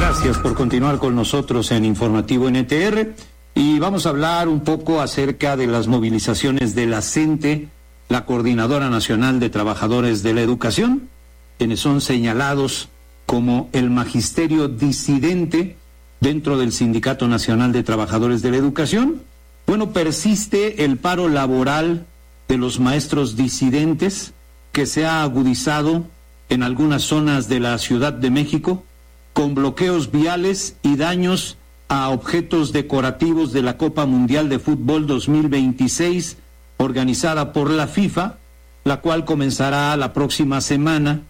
Gracias por continuar con nosotros en Informativo NTR y vamos a hablar un poco acerca de las movilizaciones de la CENTE, la Coordinadora Nacional de Trabajadores de la Educación, quienes son señalados como el magisterio disidente dentro del Sindicato Nacional de Trabajadores de la Educación. Bueno, persiste el paro laboral de los maestros disidentes que se ha agudizado en algunas zonas de la Ciudad de México, con bloqueos viales y daños a objetos decorativos de la Copa Mundial de Fútbol 2026, organizada por la FIFA, la cual comenzará la próxima semana.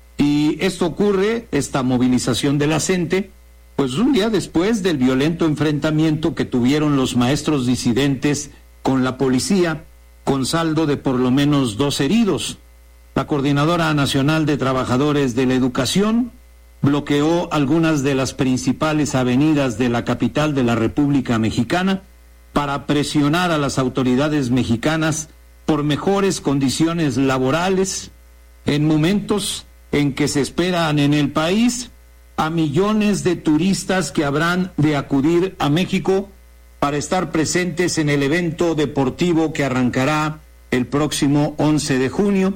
Y esto ocurre, esta movilización de la CENTE, pues un día después del violento enfrentamiento que tuvieron los maestros disidentes con la policía, con saldo de por lo menos 2 heridos. La Coordinadora Nacional de Trabajadores de la Educación bloqueó algunas de las principales avenidas de la capital de la República Mexicana para presionar a las autoridades mexicanas por mejores condiciones laborales en momentos en que se esperan en el país a millones de turistas que habrán de acudir a México para estar presentes en el evento deportivo que arrancará el próximo 11 de junio.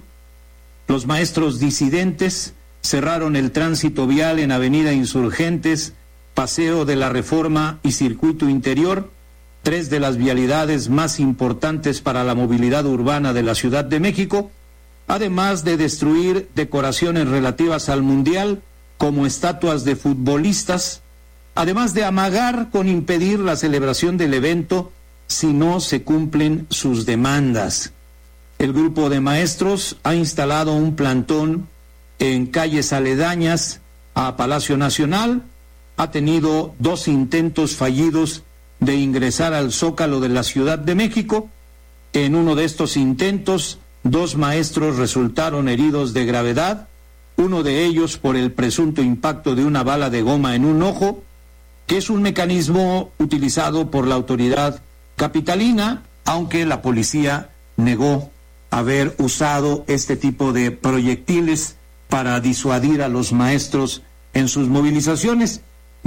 Los maestros disidentes cerraron el tránsito vial en Avenida Insurgentes, Paseo de la Reforma y Circuito Interior, 3 de las vialidades más importantes para la movilidad urbana de la Ciudad de México, además de destruir decoraciones relativas al Mundial, como estatuas de futbolistas, además de amagar con impedir la celebración del evento si no se cumplen sus demandas. El grupo de maestros ha instalado un plantón en calles aledañas a Palacio Nacional, ha tenido 2 intentos fallidos de ingresar al Zócalo de la Ciudad de México. En uno de estos intentos, 2 maestros resultaron heridos de gravedad, uno de ellos por el presunto impacto de una bala de goma en un ojo, que es un mecanismo utilizado por la autoridad capitalina, aunque la policía negó haber usado este tipo de proyectiles para disuadir a los maestros en sus movilizaciones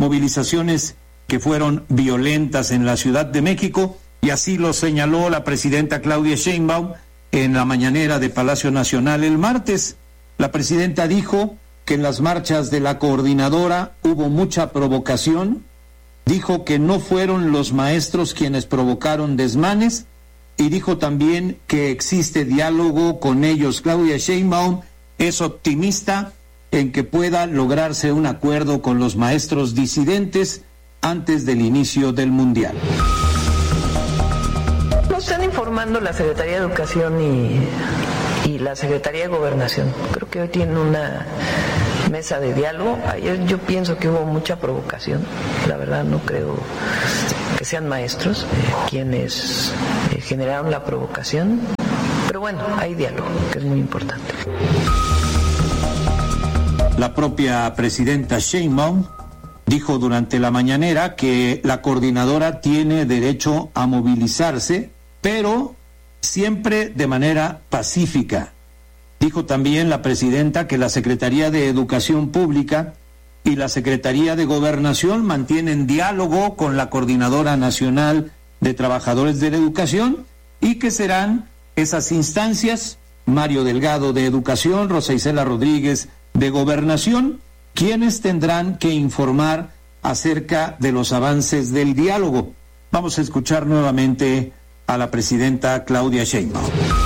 que fueron violentas en la Ciudad de México, y así lo señaló la presidenta Claudia Sheinbaum en la mañanera de Palacio Nacional el martes. La presidenta dijo que en las marchas de la coordinadora hubo mucha provocación, dijo que no fueron los maestros quienes provocaron desmanes, y dijo también que existe diálogo con ellos. Claudia Sheinbaum es optimista en que pueda lograrse un acuerdo con los maestros disidentes antes del inicio del Mundial. Nos están informando la Secretaría de Educación y la Secretaría de Gobernación. Creo que hoy tienen una mesa de diálogo. Ayer yo pienso que hubo mucha provocación. La verdad no creo que sean maestros quienes generaron la provocación. Pero bueno, hay diálogo, que es muy importante. La propia presidenta Sheinbaum dijo durante la mañanera que la coordinadora tiene derecho a movilizarse, pero siempre de manera pacífica. Dijo también la presidenta que la Secretaría de Educación Pública y la Secretaría de Gobernación mantienen diálogo con la Coordinadora Nacional de Trabajadores de la Educación, y que serán esas instancias, Mario Delgado de Educación, Rosa Isela Rodríguez de Gobernación, quienes tendrán que informar acerca de los avances del diálogo. Vamos a escuchar nuevamente a la presidenta Claudia Sheinbaum.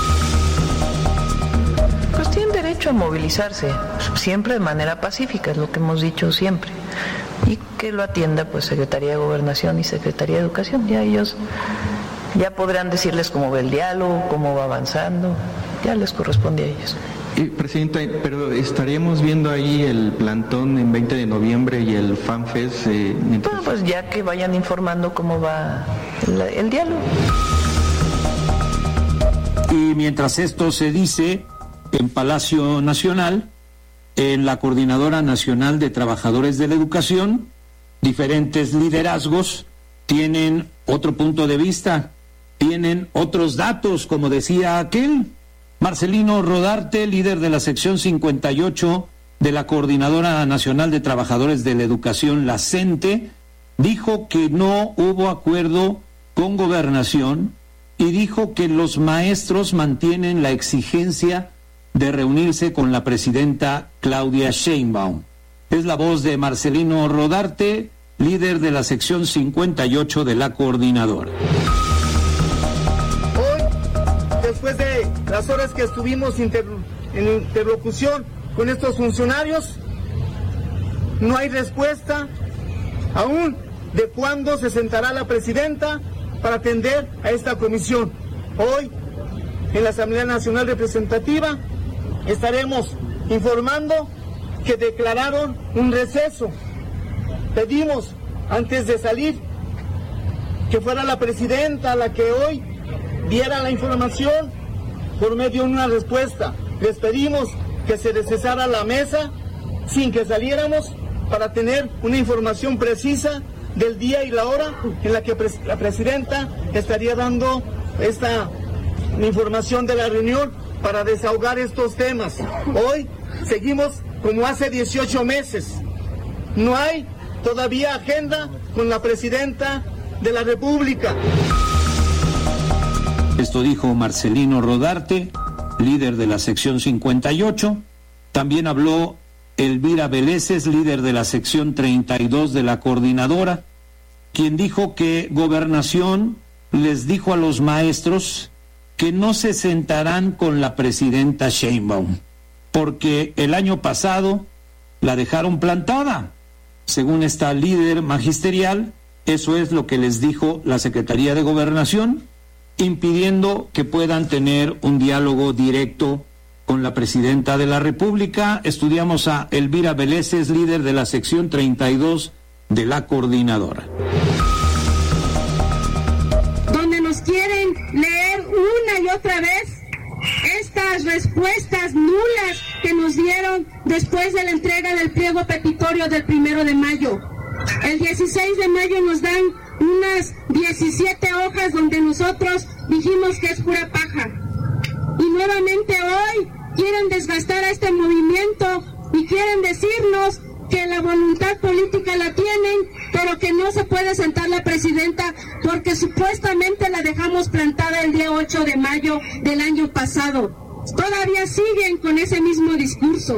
Pues tienen derecho a movilizarse, siempre de manera pacífica, es lo que hemos dicho siempre. Y que lo atienda pues Secretaría de Gobernación y Secretaría de Educación. Ya ellos ya podrán decirles cómo va el diálogo, cómo va avanzando, ya les corresponde a ellos. Presidenta, pero estaríamos viendo ahí el plantón en 20 de noviembre y el FanFest. Bueno, pues ya que vayan informando cómo va el diálogo. Y mientras esto se dice, en Palacio Nacional, en la Coordinadora Nacional de Trabajadores de la Educación, diferentes liderazgos tienen otro punto de vista, tienen otros datos, como decía aquel. Marcelino Rodarte, líder de la sección 58 de la Coordinadora Nacional de Trabajadores de la Educación, la CENTE, dijo que no hubo acuerdo con Gobernación y dijo que los maestros mantienen la exigencia de reunirse con la presidenta Claudia Sheinbaum. Es la voz de Marcelino Rodarte, líder de la sección 58 de la Coordinadora. Hoy, después de las horas que estuvimos en interlocución con estos funcionarios, no hay respuesta aún de cuándo se sentará la presidenta para atender a esta comisión. Hoy, en la Asamblea Nacional Representativa, estaremos informando que declararon un receso. Pedimos, antes de salir, que fuera la presidenta la que hoy diera la información por medio de una respuesta. Les pedimos que se recesara la mesa sin que saliéramos para tener una información precisa del día y la hora en la que la presidenta estaría dando esta información de la reunión para desahogar estos temas. Hoy seguimos como hace 18 meses. No hay todavía agenda con la presidenta de la República. Esto dijo Marcelino Rodarte, líder de la sección 58. También habló Elvira Veleses, líder de la sección 32 de la Coordinadora, quien dijo que Gobernación les dijo a los maestros que no se sentarán con la presidenta Sheinbaum, porque el año pasado la dejaron plantada. Según esta líder magisterial, eso es lo que les dijo la Secretaría de Gobernación, impidiendo que puedan tener un diálogo directo con la presidenta de la República. Estudiamos a Elvira Veleses, líder de la sección 32 de la Coordinadora. Donde nos quieren leer una y otra vez estas respuestas nulas que nos dieron después de la entrega del pliego petitorio del 1 de mayo. El 16 de mayo nos dan unas 17 hojas donde nosotros dijimos que es pura paja. Y nuevamente hoy quieren desgastar a este movimiento y quieren decirnos que la voluntad política la tienen, pero que no se puede sentar la presidenta porque supuestamente la dejamos plantada el día 8 de mayo del año pasado. Todavía siguen con ese mismo discurso.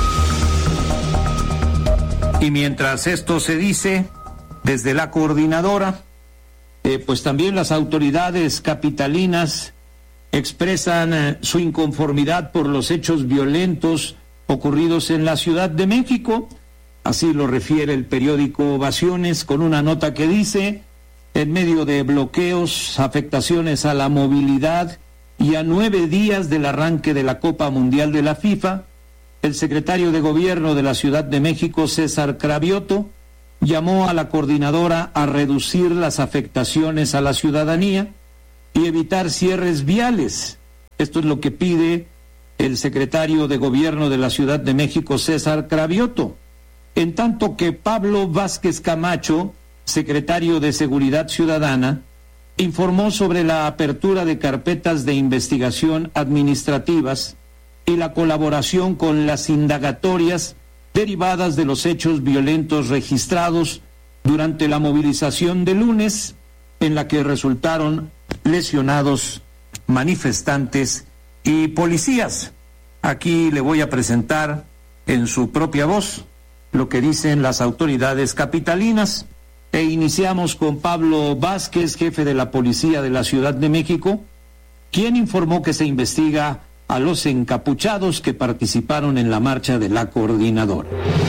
Y mientras esto se dice, desde la Coordinadora, pues también las autoridades capitalinas expresan su inconformidad por los hechos violentos ocurridos en la Ciudad de México. Así lo refiere el periódico Ovaciones con una nota que dice: en medio de bloqueos, afectaciones a la movilidad y a 9 días del arranque de la Copa Mundial de la FIFA, el secretario de Gobierno de la Ciudad de México, César Cravioto, llamó a la Coordinadora a reducir las afectaciones a la ciudadanía y evitar cierres viales. Esto es lo que pide el secretario de Gobierno de la Ciudad de México, César Cravioto. En tanto que Pablo Vázquez Camacho, secretario de Seguridad Ciudadana, informó sobre la apertura de carpetas de investigación administrativas y la colaboración con las indagatorias derivadas de los hechos violentos registrados durante la movilización de lunes, en la que resultaron lesionados manifestantes y policías. Aquí le voy a presentar en su propia voz lo que dicen las autoridades capitalinas. E iniciamos con Pablo Vázquez, jefe de la Policía de la Ciudad de México, quien informó que se investiga a los encapuchados que participaron en la marcha de la Coordinadora.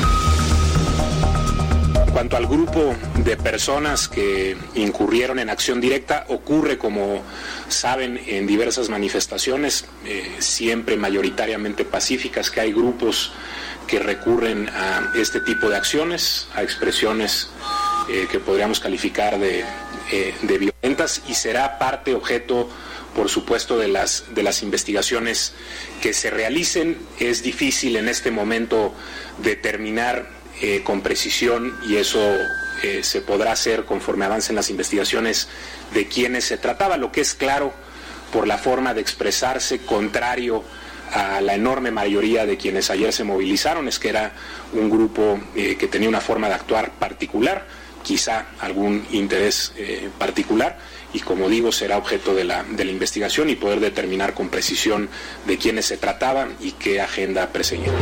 En cuanto al grupo de personas que incurrieron en acción directa, ocurre, como saben, en diversas manifestaciones, siempre mayoritariamente pacíficas, que hay grupos que recurren a este tipo de acciones, a expresiones que podríamos calificar de violentas, y será parte, objeto, por supuesto, de las investigaciones que se realicen. Es difícil en este momento determinar con precisión, y eso se podrá hacer conforme avancen las investigaciones, de quiénes se trataba. Lo que es claro, por la forma de expresarse, contrario a la enorme mayoría de quienes ayer se movilizaron es que era un grupo que tenía una forma de actuar particular, quizá algún interés particular, y como digo, será objeto de la investigación y poder determinar con precisión de quiénes se trataba y qué agenda perseguían.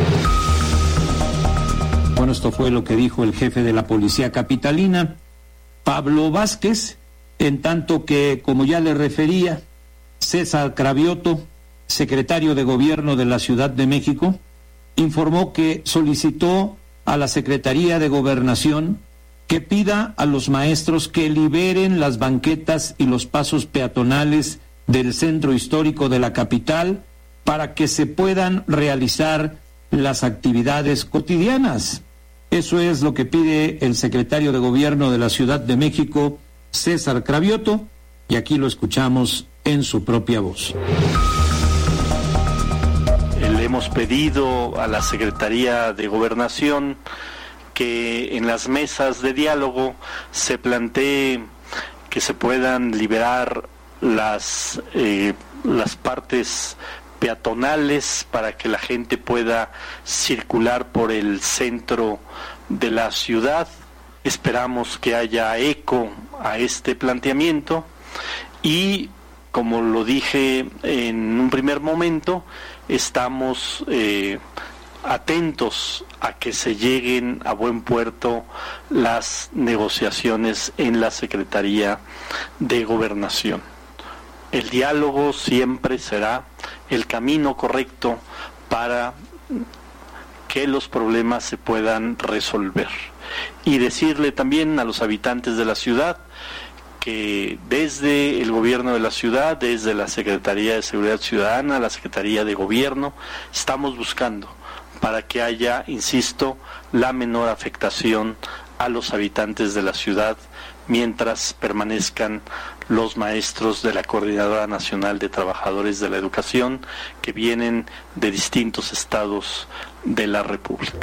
Bueno, esto fue lo que dijo el jefe de la Policía Capitalina, Pablo Vázquez, en tanto que, como ya le refería, César Cravioto, secretario de Gobierno de la Ciudad de México, informó que solicitó a la Secretaría de Gobernación que pida a los maestros que liberen las banquetas y los pasos peatonales del centro histórico de la capital para que se puedan realizar las actividades cotidianas. Eso es lo que pide el secretario de Gobierno de la Ciudad de México, César Cravioto, y aquí lo escuchamos en su propia voz. Le hemos pedido a la Secretaría de Gobernación que en las mesas de diálogo se plantee que se puedan liberar las partes peatonales para que la gente pueda circular por el centro de la ciudad. Esperamos que haya eco a este planteamiento y, como lo dije en un primer momento, estamos atentos a que se lleguen a buen puerto las negociaciones en la Secretaría de Gobernación. El diálogo siempre será el camino correcto para que los problemas se puedan resolver. Y decirle también a los habitantes de la ciudad que desde el gobierno de la ciudad, desde la Secretaría de Seguridad Ciudadana, la Secretaría de Gobierno, estamos buscando para que haya, insisto, la menor afectación a los habitantes de la ciudad mientras permanezcan los maestros de la Coordinadora Nacional de Trabajadores de la Educación que vienen de distintos estados de la República.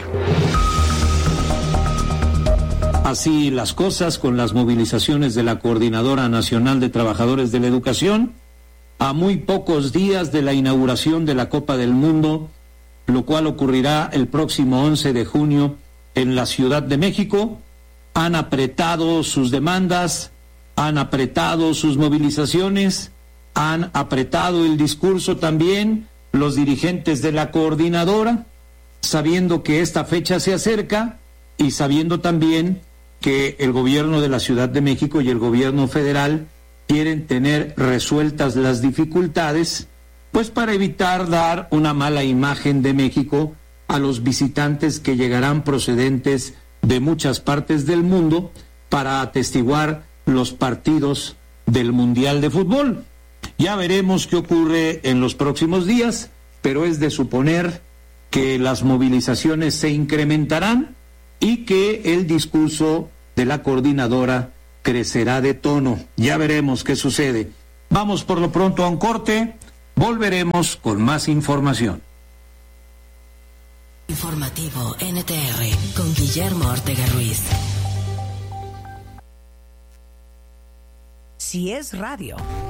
Así las cosas con las movilizaciones de la Coordinadora Nacional de Trabajadores de la Educación, a muy pocos días de la inauguración de la Copa del Mundo, lo cual ocurrirá el próximo 11 de junio en la Ciudad de México. Han apretado sus demandas, han apretado sus movilizaciones, han apretado el discurso también los dirigentes de la coordinadora, sabiendo que esta fecha se acerca y sabiendo también que el gobierno de la Ciudad de México y el gobierno federal quieren tener resueltas las dificultades, pues para evitar dar una mala imagen de México a los visitantes que llegarán procedentes de muchas partes del mundo para atestiguar los partidos del Mundial de Fútbol. Ya veremos qué ocurre en los próximos días, pero es de suponer que las movilizaciones se incrementarán y que el discurso de la coordinadora crecerá de tono. Ya veremos qué sucede. Vamos por lo pronto a un corte, volveremos con más información. Informativo NTR con Guillermo Ortega Ruiz. Si es radio,